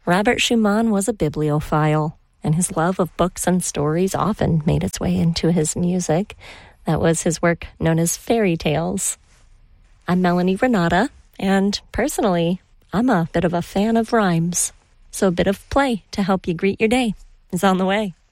Robert Schumann was a bibliophile, and his love of books and stories often made its way into his music. That was his work known as fairy tales. I'm Melanie Renata, and personally, I'm a bit of a fan of rhymes. So a bit of play to help you greet your day is on the way.